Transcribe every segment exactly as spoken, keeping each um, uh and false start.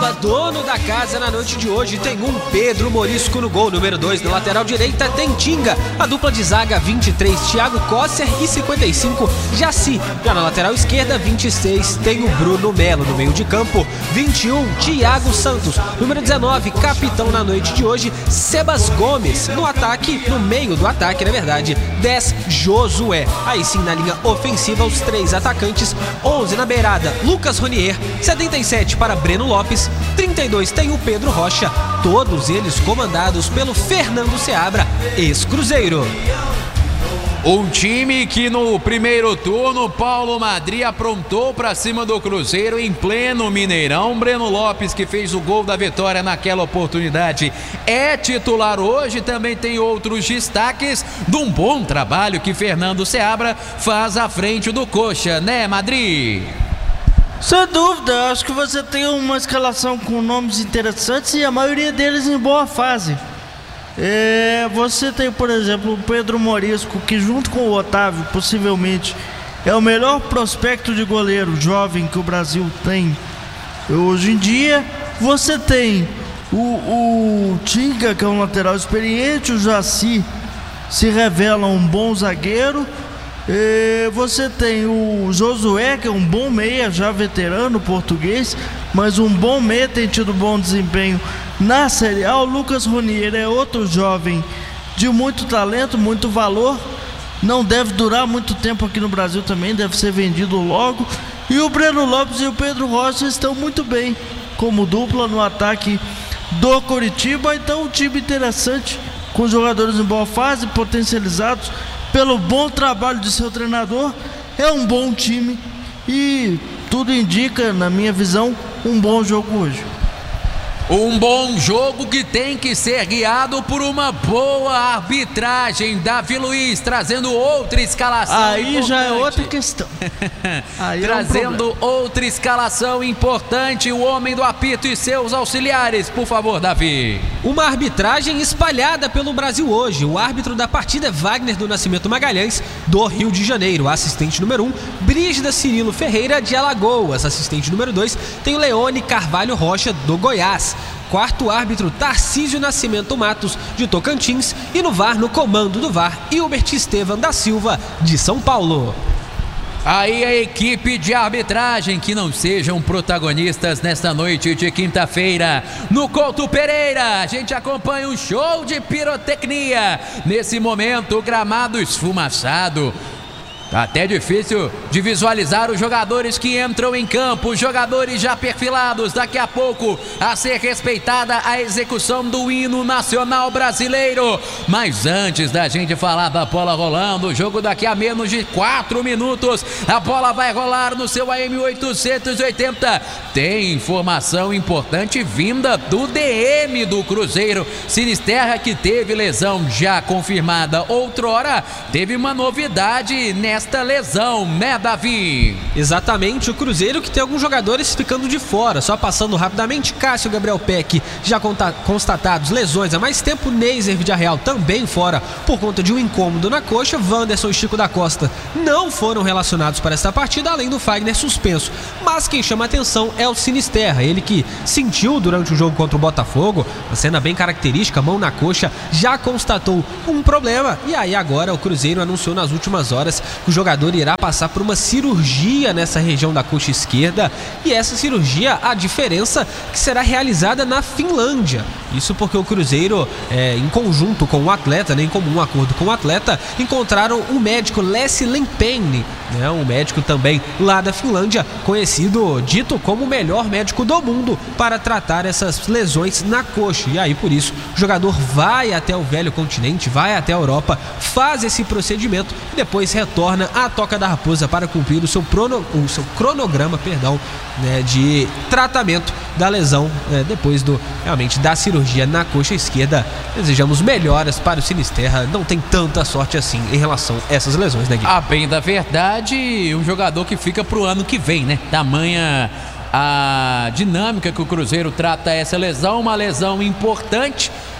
bola, dono da casa na noite de hoje tem um Pedro Morisco no gol. Número dois, na lateral direita tem Tinga. A dupla de zaga vinte e três, Thiago Kosser, e cinquenta e cinco, Jaci. Já na lateral esquerda, vinte e seis, tem o Bruno Melo. No meio de campo, vinte e um, Thiago Santos. Número dezenove, capitão na noite de hoje, Sebas Gomes. No ataque, no meio do ataque, na verdade, dez, Josué. Aí sim, na linha ofensiva, os três atacantes, onze na beirada, Lucas Ronier, setenta e sete para Breno Lopes, trinta e dois tem o Pedro Rocha, todos eles comandados pelo Fernando Seabra, ex-Cruzeiro. Um time que no primeiro turno, Paulo Madri aprontou para cima do Cruzeiro em pleno Mineirão. Breno Lopes, que fez o gol da vitória naquela oportunidade, é titular hoje. Também tem outros destaques de um bom trabalho que Fernando Seabra faz à frente do Coxa, né, Madri? Sem dúvida, acho que você tem uma escalação com nomes interessantes e a maioria deles em boa fase. É, você tem, por exemplo, o Pedro Morisco, que junto com o Otávio, possivelmente, é o melhor prospecto de goleiro jovem que o Brasil tem hoje em dia. Você tem o, o Tinga, que é um lateral experiente, o Jaci se revela um bom zagueiro. É, você tem o Josué, que é um bom meia, já veterano português, mas um bom meia, tem tido bom desempenho na Série A. O Lucas Ronier é outro jovem de muito talento, muito valor, não deve durar muito tempo aqui no Brasil também, deve ser vendido logo. E o Breno Lopes e o Pedro Rocha estão muito bem como dupla no ataque do Coritiba. Então, um time interessante, com jogadores em boa fase, potencializados pelo bom trabalho de seu treinador. É um bom time e tudo indica, na minha visão, um bom jogo hoje. Um bom jogo que tem que ser guiado por uma boa arbitragem. Davi Luiz trazendo outra escalação. Aí importante. Já é outra questão. Aí trazendo é um outra escalação importante. O homem do apito e seus auxiliares. Por favor, Davi. Uma arbitragem espalhada pelo Brasil hoje. O árbitro da partida é Wagner do Nascimento Magalhães, do Rio de Janeiro. Assistente número um, Brígida Cirilo Ferreira, de Alagoas. Assistente número dois, tem Leone Carvalho Rocha, do Goiás. Quarto árbitro, Tarcísio Nascimento Matos, de Tocantins. E no V A R, no comando do V A R, Hilbert Estevam da Silva, de São Paulo. Aí a equipe de arbitragem, que não sejam protagonistas nesta noite de quinta-feira. No Couto Pereira, a gente acompanha um show de pirotecnia. Nesse momento, o gramado esfumaçado. Tá até difícil de visualizar os jogadores que entram em campo, os jogadores já perfilados. Daqui a pouco a ser respeitada a execução do hino nacional brasileiro. Mas antes da gente falar da bola rolando, o jogo daqui a menos de quatro minutos, a bola vai rolar no seu A M oitocentos e oitenta. Tem informação importante vinda do D M do Cruzeiro. Sinisterra, que teve lesão já confirmada outrora, teve uma novidade nessa esta lesão, né, Davi? Exatamente, o Cruzeiro que tem alguns jogadores ficando de fora. Só passando rapidamente, Cássio, Gabriel Peck já constatados lesões há mais tempo. Neiser Villarreal também fora por conta de um incômodo na coxa. Wanderson e Chico da Costa não foram relacionados para esta partida, além do Fagner suspenso. Mas quem chama atenção é o Sinisterra, ele que sentiu durante o jogo contra o Botafogo, uma cena bem característica, mão na coxa, já constatou um problema. E aí agora o Cruzeiro anunciou nas últimas horas o jogador irá passar por uma cirurgia nessa região da coxa esquerda, e essa cirurgia, a diferença, que será realizada na Finlândia. Isso porque o Cruzeiro, é, em conjunto com o atleta, né, em comum acordo com o atleta, encontraram o médico Leslie Lempenni, né, um médico também lá da Finlândia, conhecido, dito como o melhor médico do mundo para tratar essas lesões na coxa. E aí, por isso, o jogador vai até o velho continente, vai até a Europa, faz esse procedimento e depois retorna à Toca da Raposa para cumprir o seu, prono, o seu cronograma perdão, né, de tratamento da lesão, né, depois do, realmente da cirurgia na coxa esquerda. Desejamos melhoras para o Sinisterra, não tem tanta sorte assim em relação a essas lesões, né, Gui? A bem da verdade, um jogador que fica pro ano que vem, né? Tamanha a dinâmica que o Cruzeiro trata essa lesão, uma lesão importante.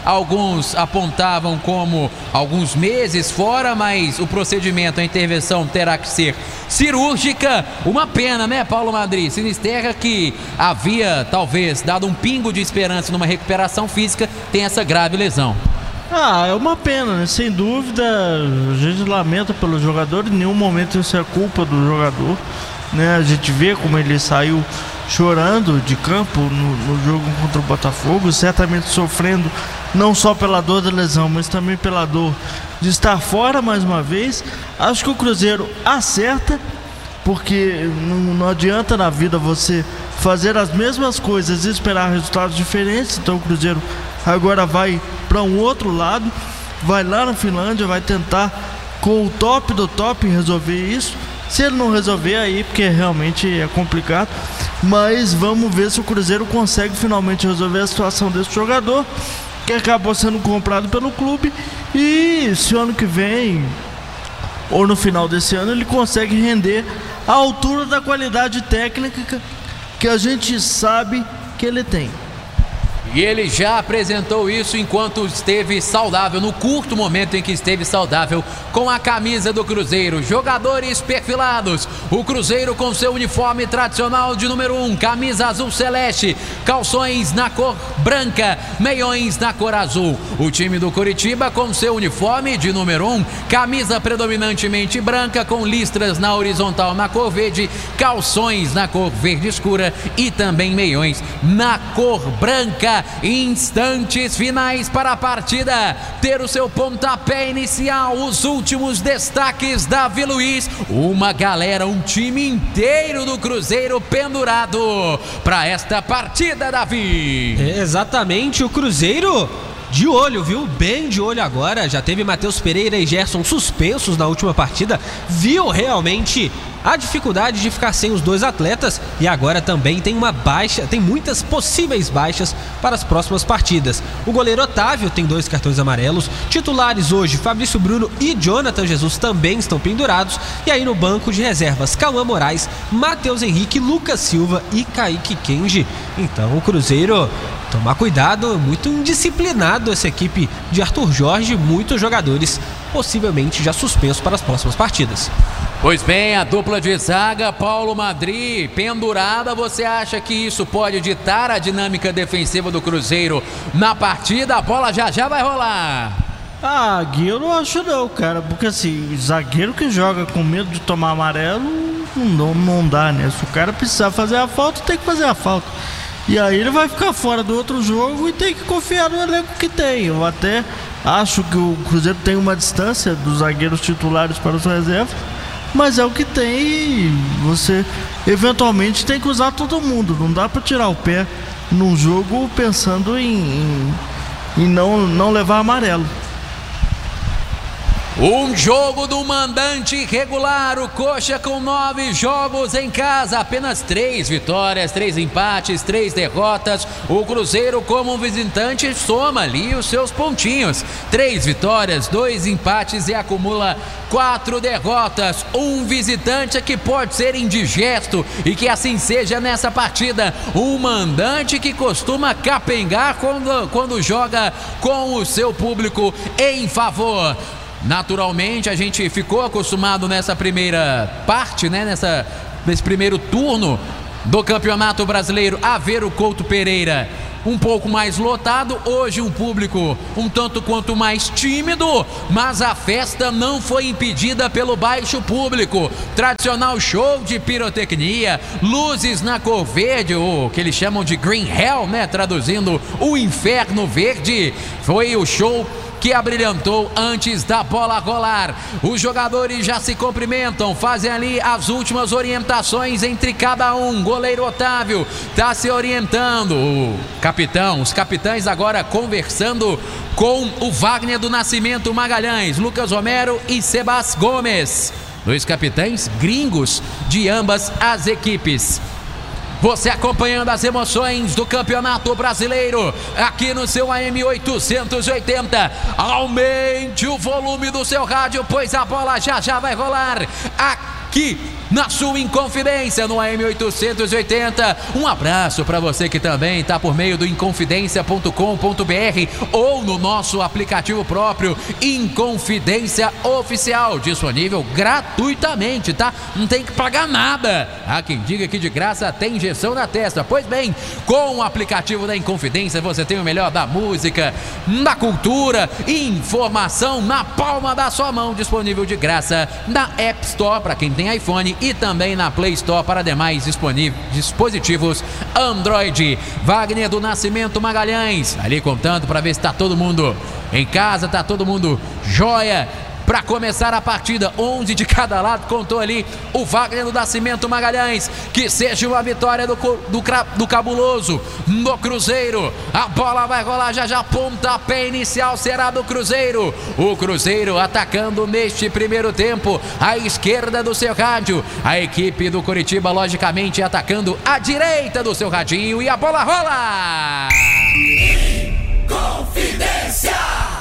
alguns apontavam como alguns meses fora, mas o procedimento, a intervenção terá que ser cirúrgica. Uma pena, né, Paulo Madri? Sinisterra, que havia talvez dado um pingo de esperança numa recuperação física, tem essa grave lesão. Ah, é uma pena, né? Sem dúvida, a gente lamenta pelo jogador, em nenhum momento isso é culpa do jogador, né? A gente vê como ele saiu chorando de campo no, no jogo contra o Botafogo, certamente sofrendo não só pela dor da lesão, mas também pela dor de estar fora mais uma vez. Acho que o Cruzeiro acerta, porque não, não adianta na vida você fazer as mesmas coisas e esperar resultados diferentes. Então o Cruzeiro agora vai para um outro lado, vai lá na Finlândia, vai tentar com o top do top resolver isso. Se ele não resolver, aí porque realmente é complicado, mas vamos ver se o Cruzeiro consegue finalmente resolver a situação desse jogador, que acabou sendo comprado pelo clube, e se o ano que vem ou no final desse ano ele consegue render à altura da qualidade técnica que a gente sabe que ele tem. E ele já apresentou isso enquanto esteve saudável, no curto momento em que esteve saudável, com a camisa do Cruzeiro. Jogadores perfilados, o Cruzeiro com seu uniforme tradicional de número um, camisa azul celeste, calções na cor branca, meiões na cor azul. O time do Coritiba com seu uniforme de número um, camisa predominantemente branca com listras na horizontal na cor verde, calções na cor verde escura e também meiões na cor branca. Instantes finais para a partida, ter o seu pontapé inicial, os últimos destaques Davi Luiz, uma galera, um time inteiro do Cruzeiro pendurado para esta partida, Davi. É exatamente, o Cruzeiro de olho, viu? Bem de olho agora. Já teve Matheus Pereira e Gerson suspensos na última partida. Viu realmente a dificuldade de ficar sem os dois atletas e agora também tem uma baixa, tem muitas possíveis baixas para as próximas partidas. O goleiro Otávio tem dois cartões amarelos. Titulares hoje, Fabrício Bruno e Jonathan Jesus também estão pendurados. E aí no banco de reservas, Cauã Moraes, Matheus Henrique, Lucas Silva e Kaique Kenji. Então o Cruzeiro tomar cuidado, muito indisciplinado essa equipe de Arthur Jorge, muitos jogadores possivelmente já suspensos para as próximas partidas. Pois bem, a dupla de zaga, Paulo Madri, pendurada. Você acha que isso pode ditar a dinâmica defensiva do Cruzeiro na partida? A bola já já vai rolar. Ah, Gui, eu não acho não, cara, porque assim, zagueiro que joga com medo de tomar amarelo, não, não dá, né? Se o cara precisar fazer a falta, tem que fazer a falta. E aí ele vai ficar fora do outro jogo e tem que confiar no elenco que tem. Eu até acho que o Cruzeiro tem uma distância dos zagueiros titulares para os reservas, mas é o que tem e você eventualmente tem que usar todo mundo. Não dá para tirar o pé num jogo pensando em, em, em não, não levar amarelo. Um jogo do mandante regular, o Coxa com nove jogos em casa, apenas três vitórias, três empates, três derrotas. O Cruzeiro como um visitante soma ali os seus pontinhos, três vitórias, dois empates e acumula quatro derrotas. Um visitante que pode ser indigesto e que assim seja nessa partida. Um mandante que costuma capengar quando, quando joga com o seu público em favor. Naturalmente a gente ficou acostumado nessa primeira parte, né, nessa, nesse primeiro turno do Campeonato Brasileiro a ver o Couto Pereira um pouco mais lotado. Hoje um público um tanto quanto mais tímido, mas a festa não foi impedida pelo baixo público. Tradicional show de pirotecnia, luzes na cor verde, o que eles chamam de Green Hell, né, traduzindo o inferno verde. Foi o show que abrilhantou antes da bola rolar. Os jogadores já se cumprimentam, fazem ali as últimas orientações entre cada um. Goleiro Otávio está se orientando, o capitão, os capitães agora conversando com o Wagner do Nascimento Magalhães, Lucas Romero e Sebas Gomes, dois capitães gringos de ambas as equipes. Você acompanhando as emoções do Campeonato Brasileiro aqui no seu A M oitocentos e oitenta. Aumente o volume do seu rádio, pois a bola já já vai rolar aqui na sua Inconfidência, no A M oitocentos e oitenta. Um abraço para você que também está por meio do inconfidência ponto com ponto br ou no nosso aplicativo próprio Inconfidência Oficial, disponível gratuitamente, tá? Não tem que pagar nada. Há quem diga que de graça tem injeção na testa. Pois bem, com o aplicativo da Inconfidência você tem o melhor da música, da cultura e informação na palma da sua mão, disponível de graça na App Store para quem tem iPhone e também na Play Store para demais dispositivos Android. Wagner do Nascimento Magalhães ali contando para ver se está todo mundo em casa, tá todo mundo jóia para começar a partida. onze de cada lado, contou ali o Wagner do Nascimento Magalhães. Que seja uma vitória do, do, do Cabuloso no Cruzeiro. A bola vai rolar já já, pontapé inicial será do Cruzeiro. O Cruzeiro atacando neste primeiro tempo à esquerda do seu rádio. A equipe do Coritiba logicamente atacando à direita do seu radinho e a bola rola. Confidência!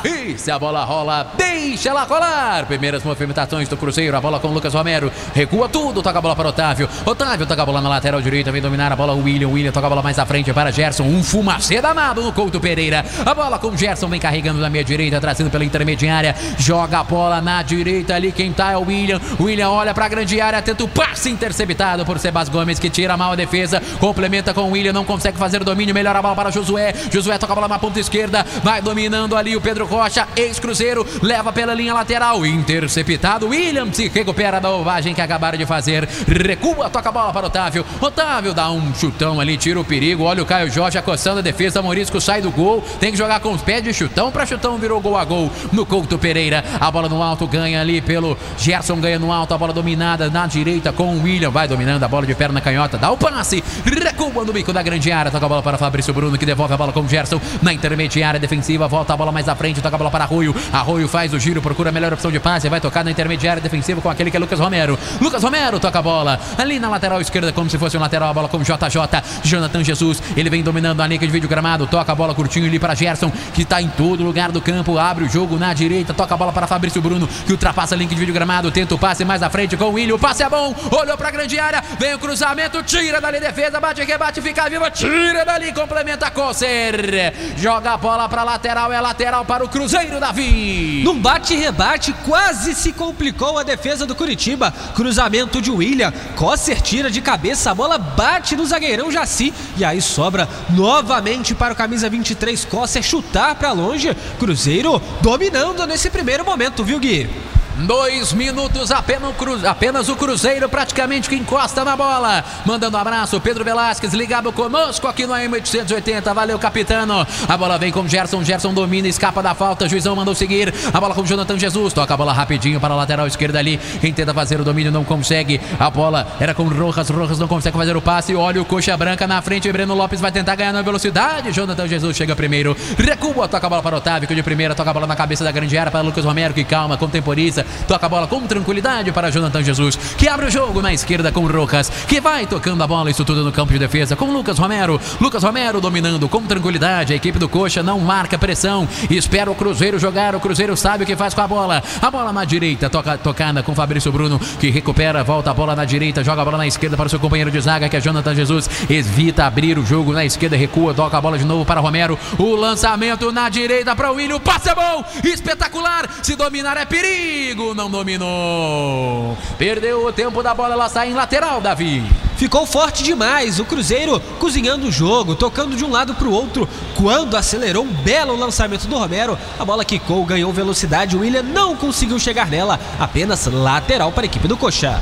E se a bola rola, deixa ela rolar. Primeiras movimentações do Cruzeiro. A bola com o Lucas Romero. Recua tudo, toca a bola para Otávio. Otávio toca a bola na lateral direita, vem dominar a bola o William. William toca a bola mais à frente para Gerson. Um fumacê danado no Couto Pereira. A bola com Gerson, vem carregando na meia direita, trazendo pela intermediária. Joga a bola na direita ali. Quem tá é o William. William olha para a grande área, tenta o passe interceptado por Sebas Gomes, que tira mal a defesa. Complementa com o William, não consegue fazer o domínio. Melhora a bola para Josué. Josué toca a bola na ponta esquerda. Vai dominando ali o Pedro Rocha, ex-Cruzeiro, leva pela linha lateral, interceptado. William se recupera da bobagem que acabaram de fazer, recua, toca a bola para Otávio. Otávio dá um chutão ali, tira o perigo. Olha o Caio Jorge acossando a defesa. Morisco sai do gol, tem que jogar com os pés de chutão para chutão, virou gol a gol no Couto Pereira. A bola no alto, ganha ali pelo Gerson, ganha no alto, a bola dominada na direita com o William, vai dominando a bola de perna canhota, dá o passe, recua no bico da grande área, toca a bola para Fabrício Bruno, que devolve a bola com o Gerson na intermediária defensiva, volta a bola mais à frente, toca a bola para Arroio. Arroio faz o giro, procura a melhor opção de passe, vai tocar na intermediária defensiva com aquele que é Lucas Romero. Lucas Romero toca a bola ali na lateral esquerda, como se fosse um lateral, a bola com J J. Jonathan Jesus, ele vem dominando a linha de vídeo gramado, toca a bola curtinho ali para Gerson, que está em todo lugar do campo, abre o jogo na direita, toca a bola para Fabrício Bruno, que ultrapassa a linha de vídeo gramado, tenta o passe mais à frente com o William, o passe é bom, olhou para a grande área, vem o cruzamento, tira dali defesa, bate, rebate, fica viva, tira dali, complementa Kosser, joga a bola para lateral, é lateral para o Cruzeiro, Davi. Num bate-rebate, quase se complicou a defesa do Curitiba. Cruzamento de William, Kosser tira de cabeça, a bola bate no zagueirão Jaci e aí sobra novamente para o camisa vinte e três Kosser chutar para longe. Cruzeiro dominando nesse primeiro momento, viu, Gui? Dois minutos, apenas o, cru... apenas o Cruzeiro praticamente que encosta na bola. Mandando um abraço, Pedro Velasquez, ligado conosco aqui no A M oitocentos e oitenta. Valeu, capitano. A bola vem com Gerson, Gerson domina, escapa da falta. Juizão mandou seguir. A bola com Jonathan Jesus, toca a bola rapidinho para a lateral esquerda ali. Quem tenta fazer o domínio não consegue. A bola era com Rojas, Rojas não consegue fazer o passe. Olha o coxa branca na frente. Breno Lopes vai tentar ganhar na velocidade. Jonathan Jesus chega primeiro, recua, toca a bola para Otávio, que de primeira toca a bola na cabeça da grande área para Lucas Romero, que calma, contemporiza. Toca a bola com tranquilidade para Jonathan Jesus, que abre o jogo na esquerda com Rojas, que vai tocando a bola, isso tudo no campo de defesa com Lucas Romero. Lucas Romero dominando com tranquilidade. A equipe do Coxa não marca pressão, espera o Cruzeiro jogar. O Cruzeiro sabe o que faz com a bola. A bola na direita, toca, tocada com Fabrício Bruno, que recupera, volta a bola na direita, joga a bola na esquerda para o seu companheiro de zaga, que é Jonathan Jesus. Evita abrir o jogo na esquerda, recua, toca a bola de novo para Romero. O lançamento na direita para o William, o passe é bom, espetacular. Se dominar é perigo, não dominou, perdeu o tempo da bola, ela sai em lateral, Davi. Ficou forte demais, o Cruzeiro cozinhando o jogo, tocando de um lado para o outro. Quando acelerou, um belo lançamento do Romero, a bola quicou, ganhou velocidade, o William não conseguiu chegar nela, apenas lateral para a equipe do Coxa.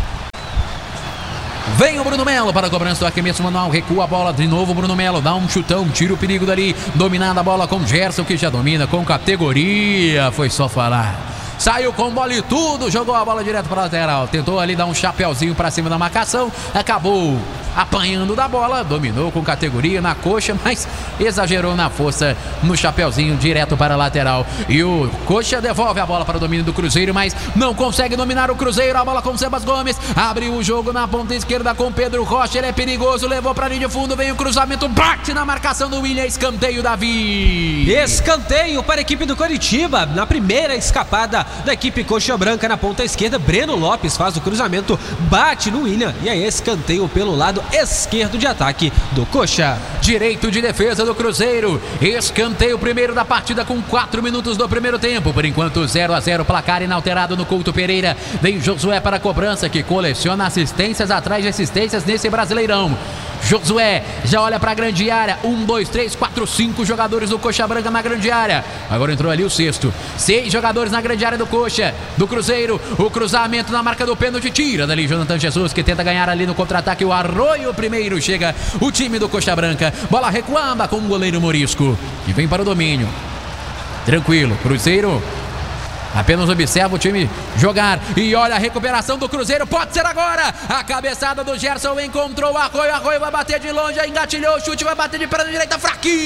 Vem o Bruno Melo para a cobrança do arremesso manual, recua a bola de novo, Bruno Melo dá um chutão, tira o perigo dali, dominada a bola com Gerson, que já domina com categoria, foi só falar. Saiu com bola e tudo, jogou a bola direto para a lateral, tentou ali dar um chapeuzinho para cima da marcação, acabou apanhando da bola, dominou com categoria na coxa, mas exagerou na força no chapeuzinho direto para a lateral. E o Coxa devolve a bola para o domínio do Cruzeiro, mas não consegue dominar o Cruzeiro. A bola com o Sebas Gomes, abriu o jogo na ponta esquerda com Pedro Rocha, ele é perigoso, levou para a linha de fundo, vem o cruzamento, bate na marcação do William, escanteio, Davi. Escanteio para a equipe do Coritiba, na primeira escapada da equipe Coxa Branca na ponta esquerda, Breno Lopes faz o cruzamento, bate no William e é escanteio pelo lado esquerdo de ataque do Coxa. Direito de defesa do Cruzeiro, escanteio primeiro da partida com quatro minutos do primeiro tempo, por enquanto zero a zero, placar inalterado no Couto Pereira. Vem Josué para a cobrança, que coleciona assistências atrás de assistências nesse Brasileirão. Josué já olha para a grande área, um, dois, três, quatro, cinco jogadores do Coxa Branca na grande área. Agora entrou ali o sexto, seis jogadores na grande área do Coxa, do Cruzeiro. O cruzamento na marca do pênalti, tira dali Jonathan Jesus, que tenta ganhar ali no contra-ataque. O Arroio primeiro, chega o time do Coxa Branca, bola recuada com o goleiro Morisco, e vem para o domínio. Tranquilo, Cruzeiro apenas observa o time jogar. E olha a recuperação do Cruzeiro, pode ser agora. A cabeçada do Gerson encontrou o Arroio. Arroio vai bater de longe, engatilhou o chute, vai bater de perna direita,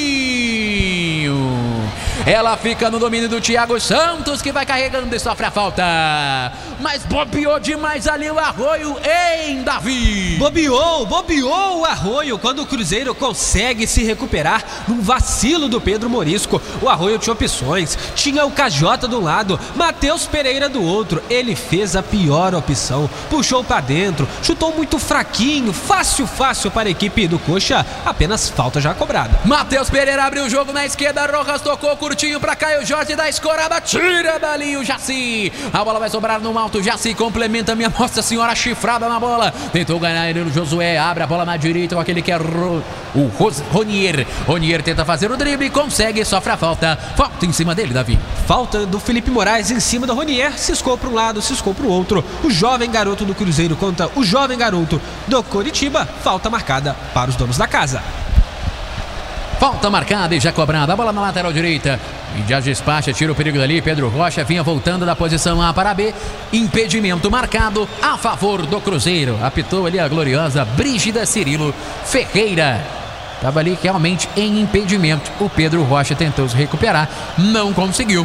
fraquinho. Ela fica no domínio do Thiago Santos, que vai carregando e sofre a falta. Mas bobeou demais ali o Arroio, hein, Davi? Bobeou, bobeou o Arroio quando o Cruzeiro consegue se recuperar num vacilo do Pedro Morisco. O Arroio tinha opções, tinha o K J de um lado, Matheus Pereira do outro. Ele fez a pior opção, puxou para dentro, chutou muito fraquinho, fácil, fácil para a equipe do Coxa, apenas falta já cobrada. Matheus Pereira abriu o jogo na esquerda, Rojas tocou curtinho para Caio Jorge, da escorada, tira dali o Jaci. A bola vai sobrar no alto, Jaci complementa, minha Nossa Senhora, chifrada na bola. Tentou ganhar ele, o Josué, abre a bola na direita com aquele que é Ro... o Ros... Ronier. Ronier tenta fazer o drible, consegue, sofre a falta. Falta em cima dele, Davi. Falta do Felipe Moraes em cima do Ronier, ciscou para um lado, ciscou para o outro. O jovem garoto do Cruzeiro contra o jovem garoto do Coritiba. Falta marcada para os donos da casa. Falta marcada e já cobrada. A bola na lateral direita. E já despacha, tira o perigo dali. Pedro Rocha vinha voltando da posição A para B. Impedimento marcado a favor do Cruzeiro. Apitou ali a gloriosa Brígida Cirilo Ferreira. Estava ali realmente em impedimento. O Pedro Rocha tentou se recuperar, não conseguiu.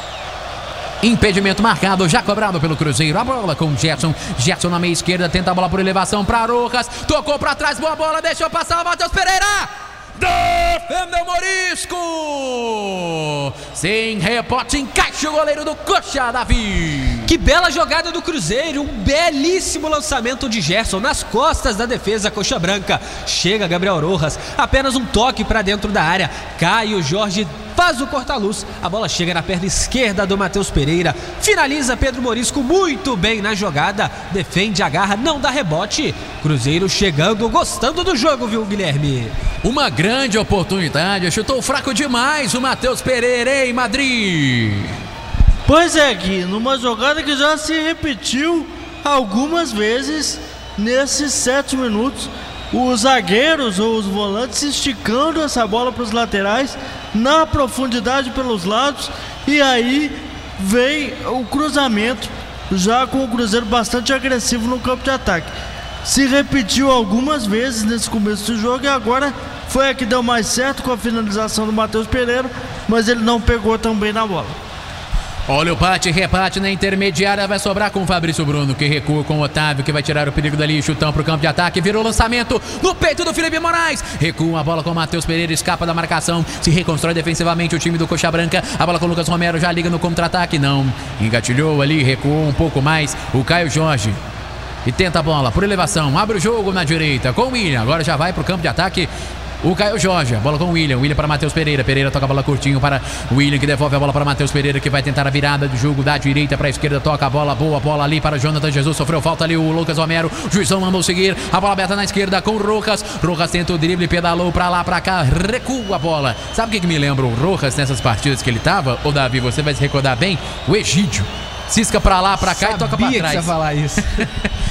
Impedimento marcado, já cobrado pelo Cruzeiro. A bola com o Gerson. Gerson na meia esquerda, tenta a bola por elevação para Rojas. Tocou para trás, boa bola, deixou passar o Matheus Pereira. Defendeu Morisco. Sem rebote, encaixa o goleiro do Coxa, Davi. Que bela jogada do Cruzeiro, um belíssimo lançamento de Gerson nas costas da defesa Coxa Branca. Chega Gabriel Rojas, apenas um toque para dentro da área. Caio Jorge faz o corta-luz, a bola chega na perna esquerda do Matheus Pereira, finaliza Pedro Morisco muito bem na jogada, defende, agarra, não dá rebote. Cruzeiro chegando, gostando do jogo, viu, Guilherme? Uma grande oportunidade, chutou fraco demais o Matheus Pereira em Madrid. Pois é, Gui, numa jogada que já se repetiu algumas vezes nesses sete minutos. Os zagueiros ou os volantes esticando essa bola para os laterais, na profundidade pelos lados, e aí vem o cruzamento, já com o Cruzeiro bastante agressivo no campo de ataque. Se repetiu algumas vezes nesse começo do jogo e agora foi a que deu mais certo com a finalização do Matheus Pereira, mas ele não pegou tão bem na bola. Olha o bate, repate na intermediária, vai sobrar com o Fabrício Bruno, que recua com o Otávio, que vai tirar o perigo dali, chutão pro campo de ataque, virou lançamento no peito do Felipe Moraes, recua a bola com o Matheus Pereira, escapa da marcação, se reconstrói defensivamente o time do Coxa Branca, a bola com o Lucas Romero, já liga no contra-ataque, não, engatilhou ali, recuou um pouco mais o Caio Jorge, e tenta a bola por elevação, abre o jogo na direita com o William, agora já vai pro campo de ataque o Caio Jorge, a bola com o William, William para Matheus Pereira, Pereira toca a bola curtinho para o William, que devolve a bola para Matheus Pereira, que vai tentar a virada do jogo da direita para a esquerda, toca a bola, boa bola ali para Jonathan Jesus, sofreu falta ali o Lucas Romero, o juizão mandou seguir, a bola aberta na esquerda com o Rojas, Rojas tenta o drible, pedalou para lá, para cá, recua a bola. Sabe o que, que me lembra o Rojas nessas partidas que ele tava? Ô Davi, você vai se recordar bem? O Egídio. Cisca pra lá, pra cá. Sabia e toca pra trás. Que você ia falar isso.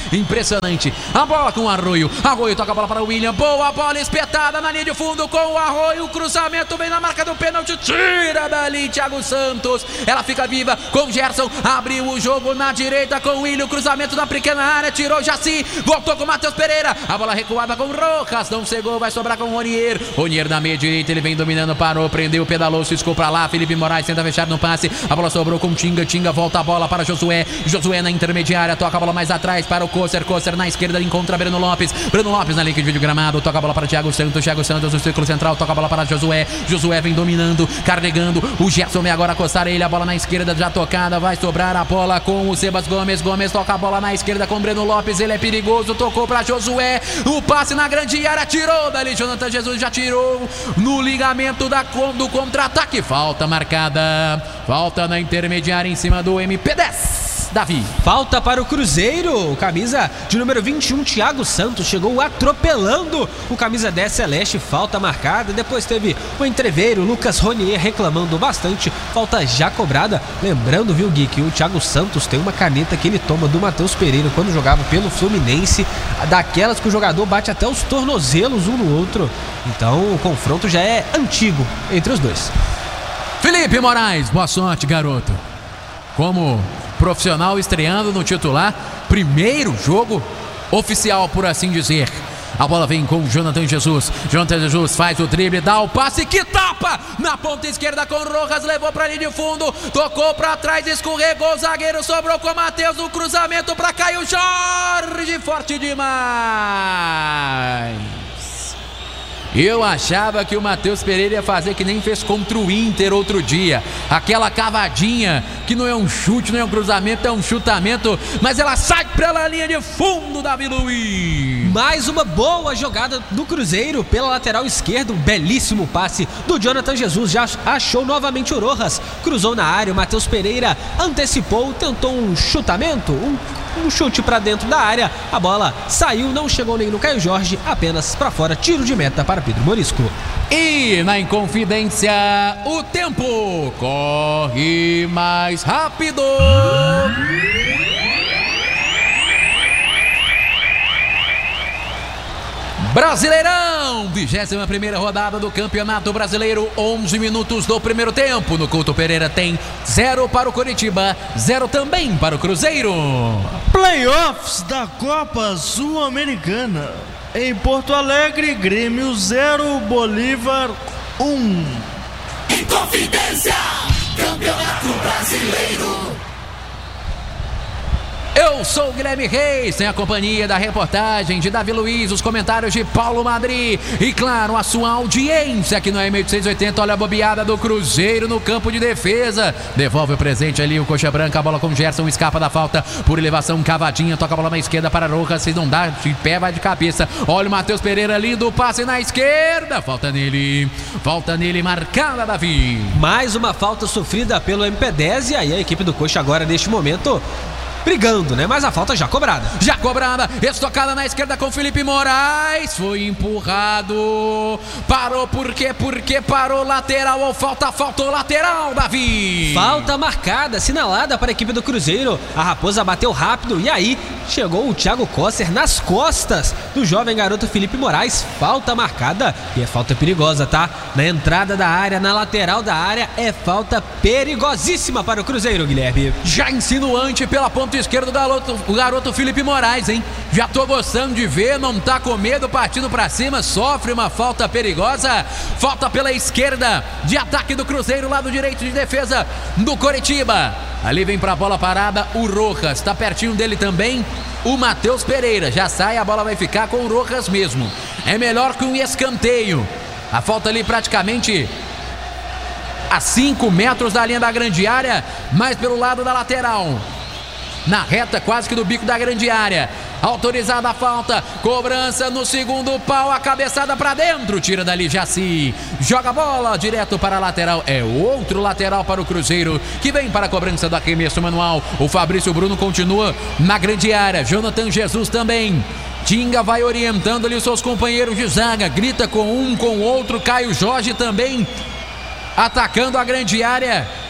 Impressionante. A bola com o Arroio. Arroio toca a bola para o William. Boa bola espetada na linha de fundo com o Arroio. O cruzamento vem na marca do pênalti. Tira dali Thiago Santos. Ela fica viva com Gerson. Abriu o jogo na direita com o William. Cruzamento na pequena área. Tirou Jaci. Voltou com o Matheus Pereira. A bola recuada com o Rojas. Não chegou. Vai sobrar com o Ronier. Ronier na meia direita. Ele vem dominando. Parou. Prendeu. Pedalou. Ciscou pra lá. Felipe Moraes tenta fechar no passe. A bola sobrou com Tinga. Tinga volta a bola para Josué. Josué na intermediária. Toca a bola mais atrás para o Kosser. Kosser na esquerda. Encontra Breno Lopes. Breno Lopes na linha de vídeo gramado. Toca a bola para Thiago Santos. Thiago Santos no círculo central. Toca a bola para Josué. Josué vem dominando. Carregando. O Gerson vem agora acostar ele. A bola na esquerda já tocada. Vai sobrar a bola com o Sebas Gomes. Gomes toca a bola na esquerda com Breno Lopes. Ele é perigoso. Tocou para Josué. O passe na grande área. Tirou dali. Jonathan Jesus já tirou no ligamento da, do contra-ataque. Falta marcada. Falta na intermediária em cima do M P dez. Davi. Falta para o Cruzeiro. O camisa de número vinte e um, Thiago Santos, chegou atropelando o camisa dez Celeste. Falta marcada. Depois teve o entreveiro Lucas Ronier reclamando bastante. Falta já cobrada. Lembrando, viu, Gui, que o Thiago Santos tem uma caneta que ele toma do Matheus Pereira quando jogava pelo Fluminense, daquelas que o jogador bate até os tornozelos um no outro. Então o confronto já é antigo entre os dois. Felipe Moraes, boa sorte, garoto. Como profissional estreando no titular, primeiro jogo oficial, por assim dizer. A bola vem com o Jonathan Jesus. Jonathan Jesus faz o drible, dá o passe, que tapa na ponta esquerda com o Rojas, levou para a linha de fundo, tocou para trás, escorregou o zagueiro, sobrou com o Matheus, o cruzamento para Caio Jorge, forte demais. Eu achava que o Matheus Pereira ia fazer que nem fez contra o Inter outro dia. Aquela cavadinha que não é um chute, não é um cruzamento, é um chutamento, mas ela sai pela linha de fundo, Davi Luiz. Mais uma boa jogada do Cruzeiro pela lateral esquerda. Um belíssimo passe do Jonathan Jesus. Já achou novamente o Rojas. Cruzou na área, o Matheus Pereira antecipou, tentou um chutamento, um Um chute para dentro da área, a bola saiu, não chegou nem no Caio Jorge, apenas para fora, tiro de meta para Pedro Morisco. E na Inconfidência, o tempo corre mais rápido. Brasileirão, vigésima primeira rodada do Campeonato Brasileiro, onze minutos do primeiro tempo. No Couto Pereira tem zero para o Coritiba, zero também para o Cruzeiro. Playoffs da Copa Sul-Americana. Em Porto Alegre, Grêmio zero, Bolívar um. Inconfidência, Campeonato Brasileiro. Eu sou o Guilherme Reis, tem a companhia da reportagem de Davi Luiz, os comentários de Paulo Madri e, claro, a sua audiência aqui no A M oitocentos e oitenta. Olha a bobeada do Cruzeiro no campo de defesa. Devolve o presente ali, o coxa branca, a bola com Gerson, escapa da falta por elevação, cavadinha, toca a bola na esquerda para Rojas, se não dá de pé, vai de cabeça. Olha o Matheus Pereira ali do passe na esquerda, falta nele, falta nele, marcada, Davi. Mais uma falta sofrida pelo M P dez e aí a equipe do coxa agora neste momento brigando, né? Mas a falta já cobrada. Já cobrada, estocada na esquerda com Felipe Moraes. Foi empurrado. Parou por quê? Porque parou lateral ou falta? Faltou lateral, Davi. Falta marcada, assinalada para a equipe do Cruzeiro. A Raposa bateu rápido e aí chegou o Thiago Kosser nas costas do jovem garoto Felipe Moraes. Falta marcada e é falta perigosa, tá? Na entrada da área, na lateral da área, é falta perigosíssima para o Cruzeiro, Guilherme. Já insinuante pela ponta esquerdo do garoto, o garoto Felipe Moraes, hein? Já tô gostando de ver, não tá com medo, partindo pra cima, sofre uma falta perigosa. Falta pela esquerda de ataque do Cruzeiro, lado direito de defesa do Coritiba. Ali vem pra bola parada o Rojas, tá pertinho dele também o Matheus Pereira. Já sai, a bola vai ficar com o Rojas mesmo. É melhor que um escanteio. A falta ali praticamente a cinco metros da linha da grande área, mais pelo lado da lateral. Na reta quase que do bico da grande área. Autorizada a falta, cobrança no segundo pau, a cabeçada pra dentro, tira dali Jaci, joga a bola direto para a lateral, é outro lateral para o Cruzeiro, que vem para a cobrança do arremesso manual. O Fabrício Bruno continua na grande área, Jonathan Jesus também. Tinga vai orientando ali os seus companheiros de zaga, grita com um, com o outro, Caio Jorge também atacando a grande área.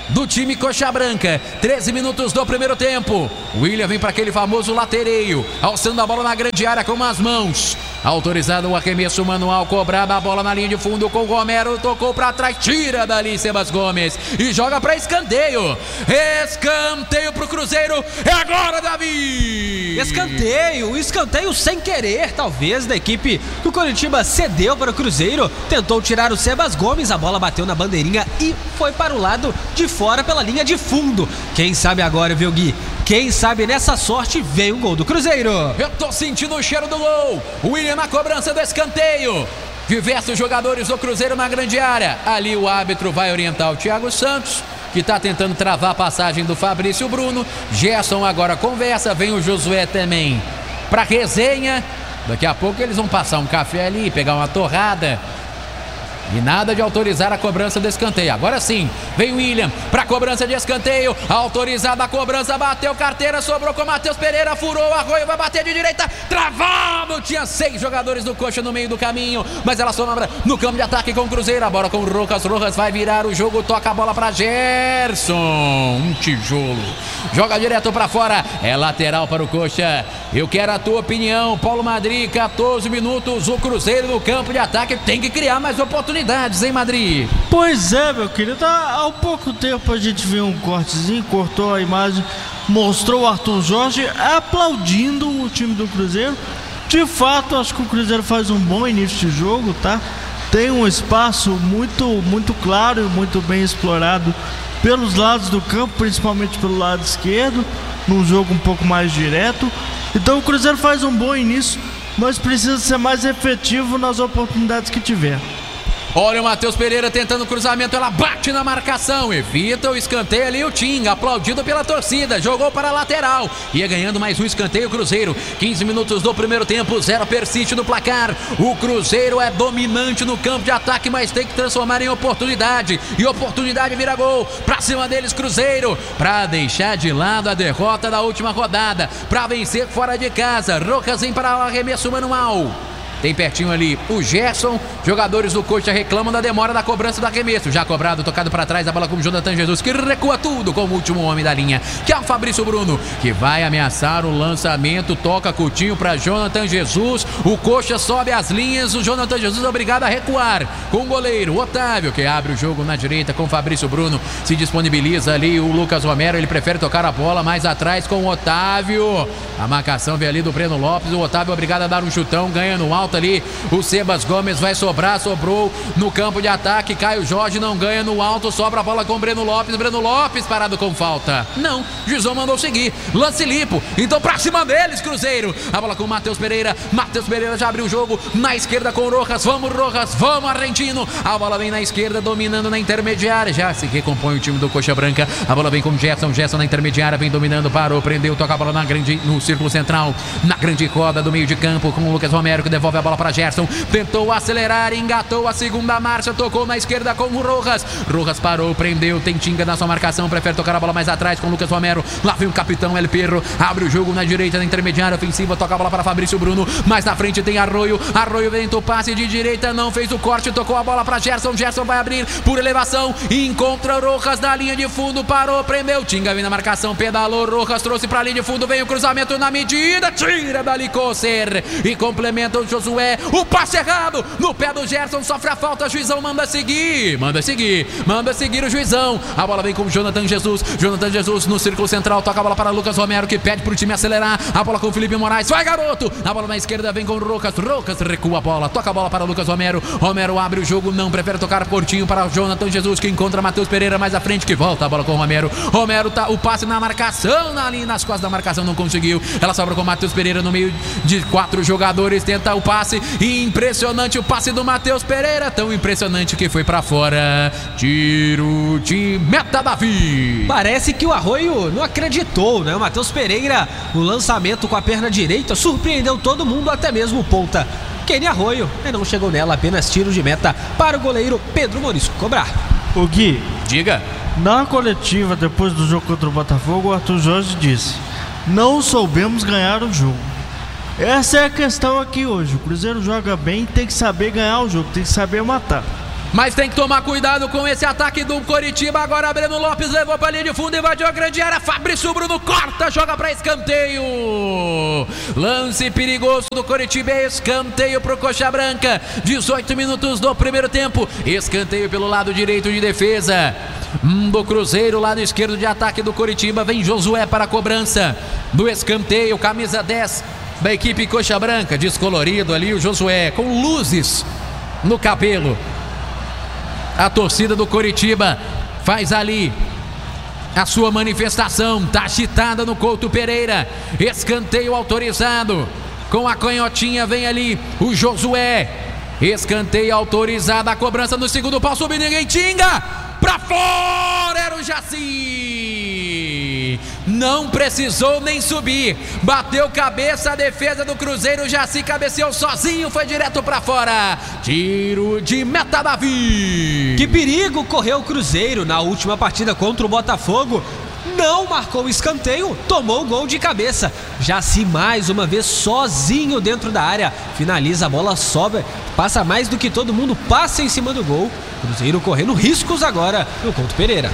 do time Coxa Branca. treze minutos do primeiro tempo. William vem para aquele famoso latereio, alçando a bola na grande área com as mãos. Autorizado o arremesso manual, cobrada a bola na linha de fundo com o Romero, tocou para trás, tira dali Sebas Gomes e joga para escanteio. Escanteio pro Cruzeiro, é agora, Davi! Escanteio, escanteio sem querer, talvez, da equipe que o Coritiba cedeu para o Cruzeiro, tentou tirar o Sebas Gomes, a bola bateu na bandeirinha e foi para o lado de fora pela linha de fundo. Quem sabe agora, viu, Gui? Quem sabe nessa sorte vem o gol do Cruzeiro. Eu tô sentindo o cheiro do gol. William na cobrança do escanteio. Diversos jogadores do Cruzeiro na grande área. Ali o árbitro vai orientar o Thiago Santos, que tá tentando travar a passagem do Fabrício Bruno. Gerson agora conversa, vem o Josué também pra resenha. Daqui a pouco eles vão passar um café ali, pegar uma torrada. E nada de autorizar a cobrança do escanteio. Agora sim, vem o William para a cobrança de escanteio. Autorizada a cobrança, bateu carteira, sobrou com o Matheus Pereira, furou o Arroio, vai bater de direita, travado. Tinha seis jogadores do Coxa no meio do caminho, mas ela sobra no campo de ataque com o Cruzeiro. A bola com o Rojas, Rojas vai virar o jogo, toca a bola para Gerson. Um tijolo, joga direto para fora, é lateral para o Coxa. Eu quero a tua opinião, Paulo Madri. Catorze minutos, o Cruzeiro no campo de ataque tem que criar mais oportunidades, hein, Madri? Pois é, meu querido, há, há pouco tempo a gente viu um cortezinho, cortou a imagem, mostrou o Arthur Jorge aplaudindo o time do Cruzeiro. De fato, acho que o Cruzeiro faz um bom início de jogo, tá? Tem um espaço muito, muito claro e muito bem explorado pelos lados do campo, principalmente pelo lado esquerdo, num jogo um pouco mais direto. Então o Cruzeiro faz um bom início, mas precisa ser mais efetivo nas oportunidades que tiver. Olha o Matheus Pereira tentando o cruzamento, ela bate na marcação, evita o escanteio ali, o Tinga, aplaudido pela torcida, jogou para a lateral, ia ganhando mais um escanteio Cruzeiro. Quinze minutos do primeiro tempo, zero persiste no placar. O Cruzeiro é dominante no campo de ataque, mas tem que transformar em oportunidade, e oportunidade vira gol, pra cima deles Cruzeiro, pra deixar de lado a derrota da última rodada, pra vencer fora de casa. Rojas vem para o arremesso manual. Tem pertinho ali o Gerson. Jogadores do Coxa reclamam da demora da cobrança do arremesso. Já cobrado, tocado para trás, a bola com o Jonathan Jesus, que recua tudo como último homem da linha, que é o Fabrício Bruno, que vai ameaçar o lançamento. Toca Coutinho para Jonathan Jesus. O Coxa sobe as linhas. O Jonathan Jesus é obrigado a recuar com o goleiro Otávio, que abre o jogo na direita com o Fabrício Bruno. Se disponibiliza ali o Lucas Romero. Ele prefere tocar a bola mais atrás com o Otávio. A marcação vem ali do Breno Lopes. O Otávio é obrigado a dar um chutão, ganha no alto ali. O Sebas Gomes vai sobrar, sobrou no campo de ataque. Caio Jorge não ganha no alto, sobra a bola com o Breno Lopes. Breno Lopes parado com falta. Não, Gizão mandou seguir. Lance limpo, então pra cima deles, Cruzeiro. A bola com o Matheus Pereira. Matheus Pereira já abriu o jogo na esquerda com o Rojas. Vamos, Rojas, vamos, argentino. A bola vem na esquerda, dominando na intermediária. Já se recompõe o time do Coxa Branca. A bola vem com o Gerson. Gerson na intermediária, vem dominando, parou, prendeu, toca a bola na grande, no círculo central, na grande roda do meio de campo com o Lucas Romero, que devolve a bola para Gerson. Tentou acelerar, engatou a segunda marcha, tocou na esquerda com o Rojas. Rojas parou, prendeu, tem Tinga na sua marcação, prefere tocar a bola mais atrás com o Lucas Romero. Lá vem o capitão El Perro, abre o jogo na direita, na intermediária ofensiva, toca a bola para Fabrício Bruno. Mais na frente tem Arroio. Arroio tentou passe de direita, não fez o corte, tocou a bola para Gerson. Gerson vai abrir por elevação, encontra Rojas na linha de fundo, parou, prendeu. Tinga vem na marcação, pedalou, Rojas trouxe para a linha de fundo, vem o cruzamento na medida, tira dali Cocer e complementa o Josué. O passe errado no pé do Gerson, sofre a falta, Juizão manda seguir, manda seguir, manda seguir o Juizão. A bola vem com o Jonathan Jesus. Jonathan Jesus no círculo central, toca a bola para Lucas Romero, que pede pro time acelerar. A bola com o Felipe Moraes, vai garoto. A bola na esquerda vem com o Rojas. Rojas recua a bola, toca a bola para Lucas Romero. Romero abre o jogo, não, prefere tocar curtinho para o Jonathan Jesus, que encontra Matheus Pereira mais à frente, que volta a bola com o Romero. Romero tá o passe na marcação, na linha, nas costas da marcação, não conseguiu. Ela sobra com o Matheus Pereira no meio de quatro jogadores, tenta o passe. Impressionante o passe do Matheus Pereira, tão impressionante que foi pra fora. Tiro de meta, Davi. Parece que o Arroio não acreditou, né? O Matheus Pereira, o lançamento com a perna direita, surpreendeu todo mundo, até mesmo o ponta Kenny Arroio, e não chegou nela, apenas tiro de meta para o goleiro Pedro Morisco cobrar. O Gui, diga. Na coletiva depois do jogo contra o Botafogo, o Arthur Jorge disse: não soubemos ganhar o jogo. Essa é a questão aqui hoje. O Cruzeiro joga bem, tem que saber ganhar o jogo, tem que saber matar. mas tem que tomar cuidado com esse ataque do Coritiba. Agora Breno Lopes levou pra linha de fundo, invadiu a grande área, Fabrício Bruno corta, joga pra escanteio. Lance perigoso do Coritiba, escanteio pro Coxa Branca. dezoito minutos do primeiro tempo, escanteio pelo lado direito de defesa do Cruzeiro, lado esquerdo de ataque do Coritiba. Vem Josué para a cobrança do escanteio, camisa dez da equipe Coxa Branca, descolorido ali o Josué, com luzes no cabelo. A torcida do Coritiba faz ali a sua manifestação, tá agitada no Couto Pereira. Escanteio autorizado, com a canhotinha vem ali o Josué. Escanteio autorizado, a cobrança no segundo pau, subindo, ninguém tinga, pra fora, era o Jaci. Não precisou nem subir, bateu cabeça, a defesa do Cruzeiro, o Jaci cabeceou sozinho, foi direto pra fora. Tiro de meta, Davi. Que perigo correu o Cruzeiro na última partida contra o Botafogo. Não marcou o escanteio, tomou o gol de cabeça. Jaci mais uma vez sozinho dentro da área, finaliza, a bola sobe, passa mais do que todo mundo, passa em cima do gol. Cruzeiro correndo riscos agora no Couto Pereira.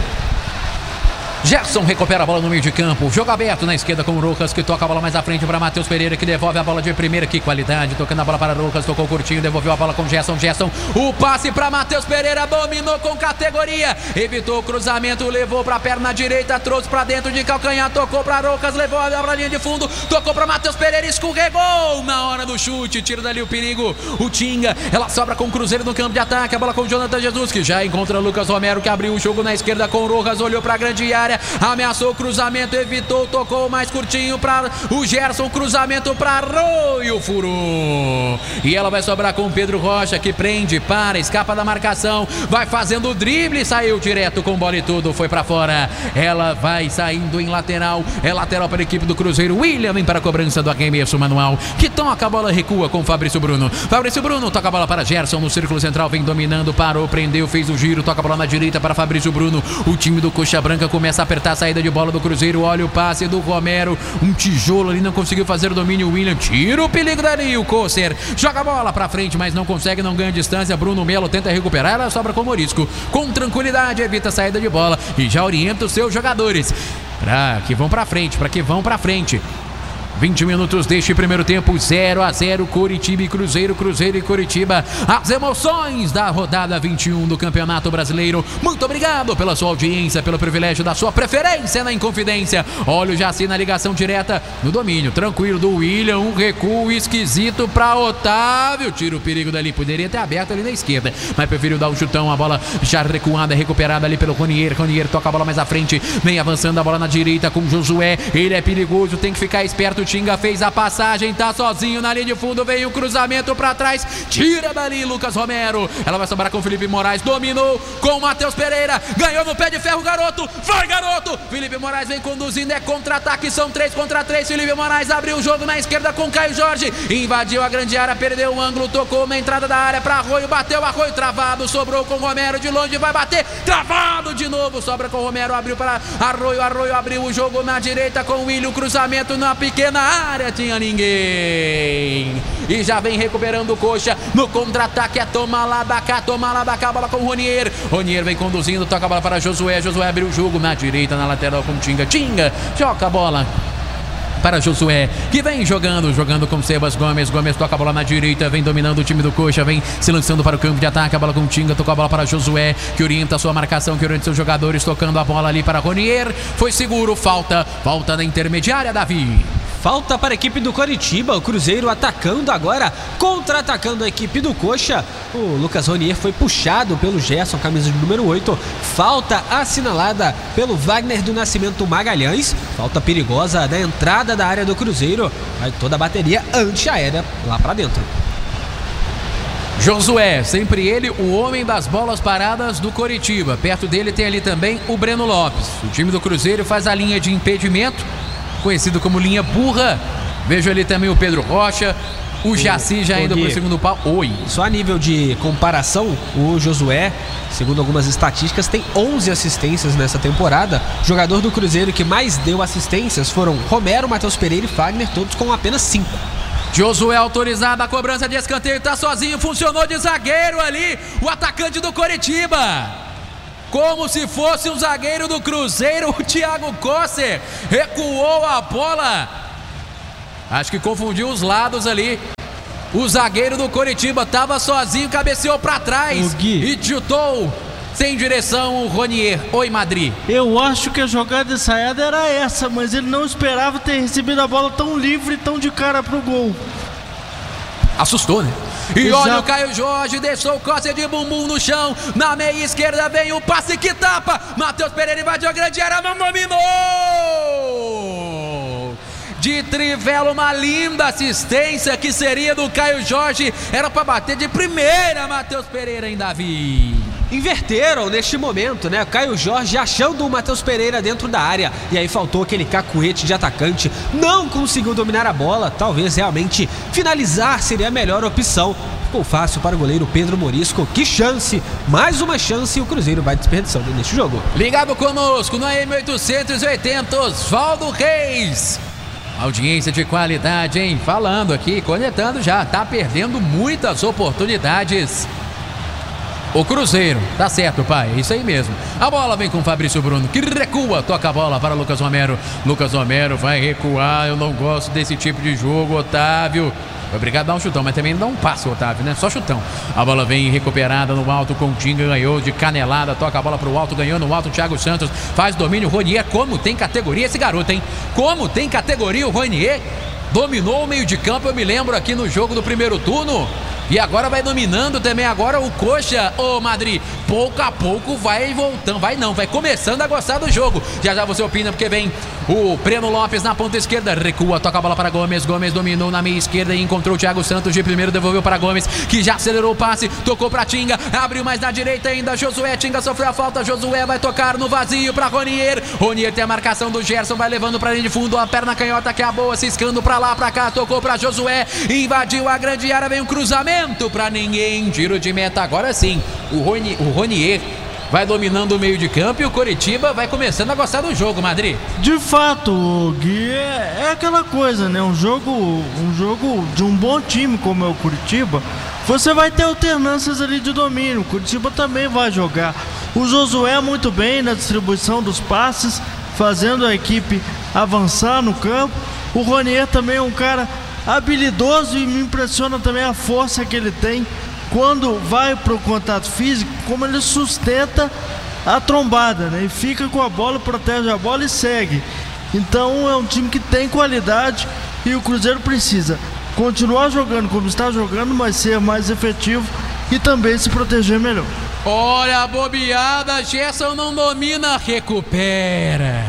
Gerson recupera a bola no meio de campo, jogo aberto na esquerda com o Rojas, que toca a bola mais à frente para Matheus Pereira, que devolve a bola de primeira, que qualidade, tocando a bola para Rojas, tocou curtinho, devolveu a bola com Gerson, Gerson, o passe para Matheus Pereira, dominou com categoria, evitou o cruzamento, levou para a perna direita, trouxe para dentro de calcanhar, tocou para Rojas, levou a bola para a linha de fundo, tocou para Matheus Pereira, escorregou na hora do chute, tira dali o perigo, o Tinga, ela sobra com o Cruzeiro no campo de ataque, a bola com o Jonathan Jesus, que já encontra o Lucas Romero, que abriu o jogo na esquerda com o Rojas, olhou para a grande área, ameaçou o cruzamento, evitou, tocou mais curtinho para o Gerson, cruzamento para Arroio, furou, e ela vai sobrar com o Pedro Rocha, que prende, para, escapa da marcação, vai fazendo o drible, saiu direto com bola e tudo, foi para fora, ela vai saindo em lateral, é lateral para a equipe do Cruzeiro. William vem para a cobrança do arremesso manual, que toca a bola, recua com Fabrício Bruno, Fabrício Bruno toca a bola para Gerson no círculo central, vem dominando, parou, prendeu, fez o giro, toca a bola na direita para Fabrício Bruno, o time do Coxa Branca começa a apertar a saída de bola do Cruzeiro, olha o passe do Romero, um tijolo ali, não conseguiu fazer o domínio, William tira o perigo dali, o Kosser joga a bola pra frente, mas não consegue, não ganha distância, Bruno Melo tenta recuperar, ela sobra com o Morisco, com tranquilidade, evita a saída de bola e já orienta os seus jogadores para que vão pra frente, para que vão pra frente. vinte minutos deste primeiro tempo, zero a zero, Coritiba e Cruzeiro, Cruzeiro e Coritiba, as emoções da rodada vinte e um do Campeonato Brasileiro. Muito obrigado pela sua audiência, pelo privilégio da sua preferência na Inconfidência. Olha o Jaci na ligação direta, no domínio, tranquilo do William, um recuo esquisito para Otávio, tira o perigo dali, poderia ter aberto ali na esquerda, mas preferiu dar o chutão, a bola já recuada, recuperada ali pelo Ronier, Ronier toca a bola mais à frente, vem avançando a bola na direita com Josué, ele é perigoso, tem que ficar esperto, Tinga fez a passagem, tá sozinho na linha de fundo, vem o cruzamento pra trás, tira dali Lucas Romero, ela vai sobrar com Felipe Moraes, dominou com Matheus Pereira, ganhou no pé de ferro, garoto, vai garoto, Felipe Moraes vem conduzindo, é contra-ataque, são três contra três, Felipe Moraes abriu o jogo na esquerda com Caio Jorge, invadiu a grande área, perdeu o ângulo, tocou na entrada da área pra Arroio, bateu Arroio, travado, sobrou com Romero, de longe vai bater, travado de novo, sobra com Romero, abriu para Arroio, Arroio abriu o jogo na direita com o William, cruzamento na pequena área, tinha ninguém, e já vem recuperando o Coxa, no contra-ataque é toma lá da cá, toma lá da cá, bola com o Ronier, Ronier vem conduzindo, toca a bola para Josué, Josué abriu o jogo na direita, na lateral com Tinga, Tinga, joga a bola para Josué, que vem jogando, jogando com Sebas Gomes, Gomes toca a bola na direita, vem dominando o time do Coxa, vem se lançando para o campo de ataque, a bola com Tinga, tocou a bola para Josué, que orienta a sua marcação, que orienta seus jogadores, tocando a bola ali para Ronier, foi seguro, falta, falta na intermediária, Davi. Falta para a equipe do Coritiba, o Cruzeiro atacando agora, contra-atacando a equipe do Coxa. O Lucas Ronier foi puxado pelo Gerson, camisa de número oito. Falta assinalada pelo Wagner do Nascimento Magalhães. Falta perigosa da entrada da área do Cruzeiro. Vai toda a bateria antiaérea lá para dentro. Josué, sempre ele, o homem das bolas paradas do Coritiba. Perto dele tem ali também o Breno Lopes. O time do Cruzeiro faz a linha de impedimento, conhecido como linha burra. Vejo ali também o Pedro Rocha, o Jaci já indo para o segundo pau. Oi. Só a nível de comparação, o Josué, segundo algumas estatísticas, tem onze assistências nessa temporada. O jogador do Cruzeiro que mais deu assistências foram Romero, Matheus Pereira e Fagner, todos com apenas cinco. Josué autorizado, a cobrança de escanteio, tá sozinho, funcionou de zagueiro ali, o atacante do Coritiba. Como se fosse um zagueiro do Cruzeiro, o Thiago Kosser recuou a bola. Acho que confundiu os lados ali. O zagueiro do Coritiba estava sozinho, cabeceou para trás e chutou sem direção o Ronier. Oi, Madrid. Eu acho que a jogada ensaiada era essa, mas ele não esperava ter recebido a bola tão livre, tão de cara pro gol. Assustou, né? E Exato. olha o Caio Jorge, deixou o Costa de bumbum no chão. Na meia esquerda vem o passe que tapa. Matheus Pereira invadiu a grande área, não dominou. De trivela, uma linda assistência que seria do Caio Jorge. Era para bater de primeira, Matheus Pereira em Davi. Inverteram neste momento, né? Caio Jorge achando o Matheus Pereira dentro da área. E aí faltou aquele cacuete de atacante. Não conseguiu dominar a bola. Talvez realmente finalizar seria a melhor opção. Ficou fácil para o goleiro Pedro Morisco. Que chance! Mais uma chance e o Cruzeiro vai desperdiçando neste jogo. Ligado conosco no A M oitocentos e oitenta, Osvaldo Reis. Audiência de qualidade, hein? Falando aqui, conectando já. Tá perdendo muitas oportunidades. O Cruzeiro, tá certo, pai, é isso aí mesmo. A bola vem com o Fabrício Bruno, que recua, toca a bola para Lucas Romero. Lucas Romero vai recuar, eu não gosto desse tipo de jogo, Otávio. Foi obrigado a dar um chutão, mas também não dá um passe, Otávio, né? Só chutão. A bola vem recuperada no alto, com o Tinga, ganhou de canelada, toca a bola pro alto, ganhou no alto, Thiago Santos faz domínio, Ronier, como tem categoria esse garoto, hein? Como tem categoria o Ronier? Dominou o meio de campo, eu me lembro aqui no jogo do primeiro turno. E agora vai dominando também agora o Coxa, ô Madrid. Pouco a pouco vai voltando, vai não, vai começando a gostar do jogo. Já já você opina porque vem o Breno Lopes na ponta esquerda, recua, toca a bola para Gomes. Gomes dominou na meia esquerda e encontrou o Thiago Santos de primeiro, devolveu para Gomes, que já acelerou o passe, tocou para Tinga, abriu mais na direita ainda, Josué, Tinga sofreu a falta, Josué vai tocar no vazio para Ronier. Ronier tem a marcação do Gerson, vai levando para linha de fundo, a perna canhota que é a boa, ciscando para lá, para cá, tocou para Josué, invadiu a grande área, vem um cruzamento para ninguém, tiro de meta agora sim. O, Roni, o Ronier vai dominando o meio de campo e o Coritiba vai começando a gostar do jogo, Madrid. De fato, Gui, é, é aquela coisa, né? Um jogo, um jogo de um bom time como é o Coritiba, você vai ter alternâncias ali de domínio. O Coritiba também vai jogar. O Josué muito bem na distribuição dos passes, fazendo a equipe avançar no campo. O Ronier também é um cara habilidoso e me impressiona também a força que ele tem quando vai pro contato físico, como ele sustenta a trombada, né? E fica com a bola, protege a bola e segue. Então é um time que tem qualidade e o Cruzeiro precisa continuar jogando como está jogando, mas ser mais efetivo e também se proteger melhor. Olha a bobeada, Gerson não domina, recupera.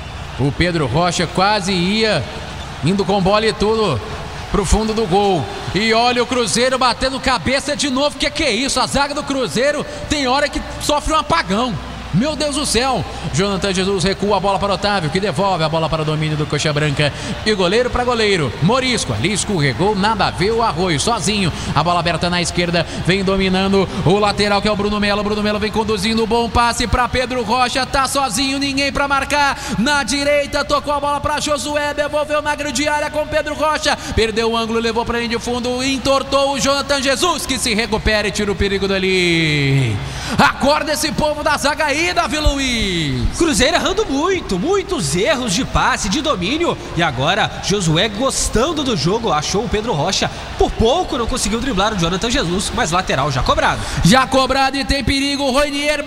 O Pedro Rocha quase ia indo com bola e tudo pro fundo do gol. E olha o Cruzeiro batendo cabeça de novo. Que que é isso? A zaga do Cruzeiro tem hora que sofre um apagão. Meu Deus do céu. Jonathan Jesus recua a bola para Otávio, que devolve a bola para o domínio do Coxa Branca. E goleiro para goleiro. Morisco ali escorregou, nada a ver o Arroio sozinho. A bola aberta na esquerda, vem dominando o lateral que é o Bruno Melo. Bruno Melo vem conduzindo o bom passe para Pedro Rocha. Tá sozinho, ninguém para marcar. Na direita, tocou a bola para Josué, devolveu na grande área com Pedro Rocha. Perdeu o ângulo, levou para linha de fundo, entortou o Jonathan Jesus, que se recupera e tira o perigo dali. Acorda esse povo da zaga aí, Davi Luiz. Cruzeiro errando muito, muitos erros de passe, de domínio. E agora Josué gostando do jogo, achou o Pedro Rocha. Por pouco não conseguiu driblar o Jonathan Jesus, mas lateral já cobrado. Já cobrado e tem perigo, o Ronier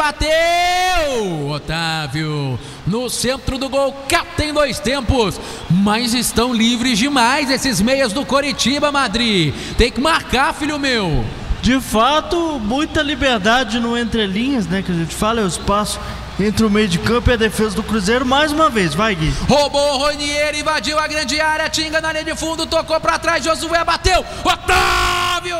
bateu. Otávio no centro do gol, cá tem dois tempos, mas estão livres demais esses meias do Coritiba, Madrid. Tem que marcar, filho meu. De fato, muita liberdade no entrelinhas, né? Que a gente fala, é o espaço entre o meio de campo e a defesa do Cruzeiro. Mais uma vez, vai, Gui. Roubou o Ronier, invadiu a grande área, Tinga na linha de fundo, tocou pra trás, Josué bateu. Otávio!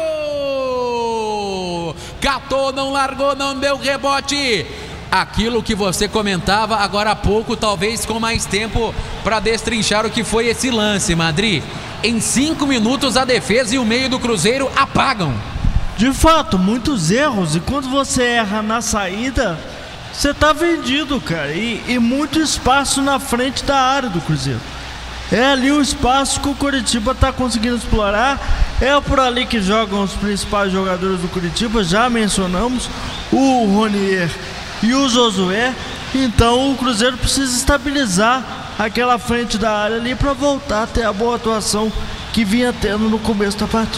Catou, não largou, não deu rebote. Aquilo que você comentava agora há pouco, talvez com mais tempo para destrinchar o que foi esse lance, Madrid. Em cinco minutos a defesa e o meio do Cruzeiro apagam. De fato, muitos erros, e quando você erra na saída, você tá vendido, cara, e, e muito espaço na frente da área do Cruzeiro. É ali o espaço que o Curitiba está conseguindo explorar. É por ali que jogam os principais jogadores do Curitiba. Já mencionamos o Ronier e o Josué. Então o Cruzeiro precisa estabilizar aquela frente da área ali para voltar a ter a boa atuação que vinha tendo no começo da partida.